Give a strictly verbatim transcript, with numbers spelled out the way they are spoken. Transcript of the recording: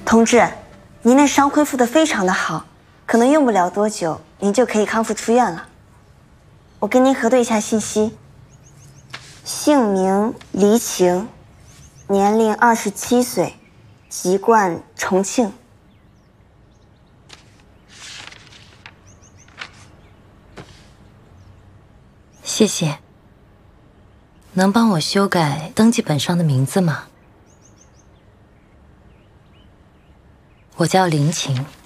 同志，您的伤恢复得非常的好，可能用不了多久，您就可以康复出院了。我跟您核对一下信息：姓名黎晴，年龄二十七岁，籍贯重庆。 谢谢。能帮我修改登记本上的名字吗？我叫林晴。